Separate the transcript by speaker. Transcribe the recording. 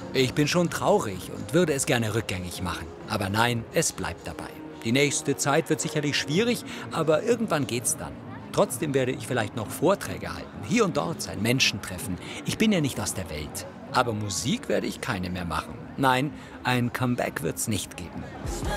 Speaker 1: Ich bin schon traurig und würde es gerne rückgängig machen. Aber nein, es bleibt dabei. Die nächste Zeit wird sicherlich schwierig, aber irgendwann geht's dann. Trotzdem werde ich vielleicht noch Vorträge halten, hier und dort sein Menschen treffen. Ich bin ja nicht aus der Welt. Aber Musik werde ich keine mehr machen. Nein, ein Comeback wird's nicht geben.